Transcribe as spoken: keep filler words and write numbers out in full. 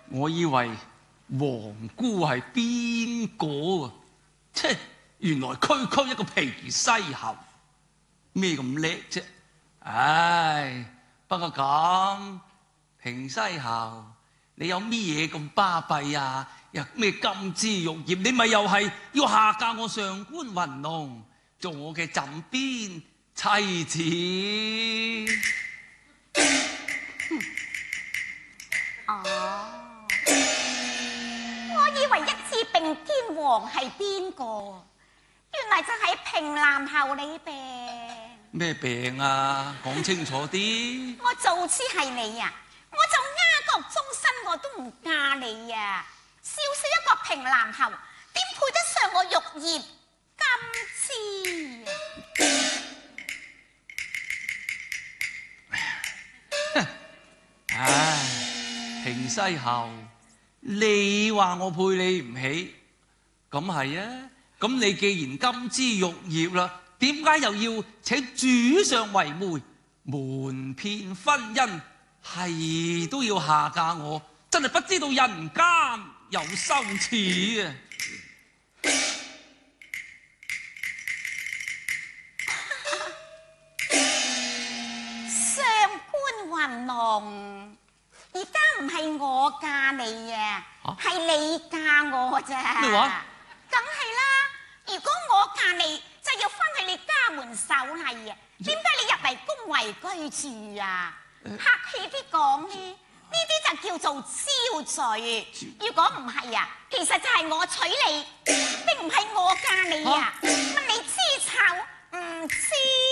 我以為皇姑係邊個啊？切，原來區區一個平西侯，咩咁叻啫？唉，不過咁平西侯，你有咩嘢咁巴閉啊？又咩金枝玉葉？你咪又係要下嫁我上官雲龍，做我嘅枕邊妻子？ 哦，我以為一枝並肩王係邊個？原來就係平南侯你病。 咩病啊？講清楚啲。 我早知係你啊，我就鴉國終身我都唔嫁你啊！小小一個平南侯，點配得上我玉葉金枝啊？ 唉，平西侯，你話我配你唔起，咁係啊？咁你既然金枝玉葉啦，點解又要請主上為媒，瞞騙婚姻，係都要下嫁我？真係不知道人間有羞恥啊！ 上官雲龍，而家唔係我嫁你啊，係你嫁我咋？ 咩話？ 梗係啦！如果我嫁你，就要翻去你家門守禮啊！點解你入嚟宮闈居住啊？客氣啲講呢，呢啲就叫做招贅。如果唔係啊，其實就係我娶你，並唔係我嫁你啊！乜你知醜唔知